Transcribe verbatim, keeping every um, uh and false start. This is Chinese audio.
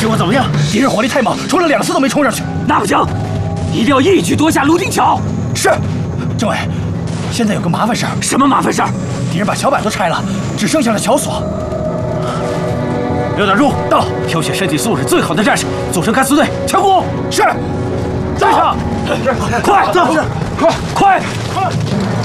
结果怎么样？敌人火力太猛，冲了两次都没冲上去。 那不行，一定要一举夺下泸定桥。 是，政委，现在有个麻烦事儿。 什么麻烦事儿？ 敌人把桥板都拆了，只剩下了桥索。刘短柱到，挑选身体素质最好的战士，组成敢死队，强攻。是，在上。快，走，快，快，快。